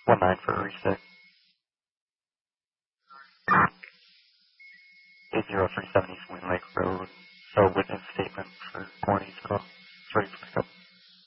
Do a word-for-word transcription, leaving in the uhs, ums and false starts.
One nine for reset. Eight zero three seven East Wind Lake Road. So witness statement for Corny's call.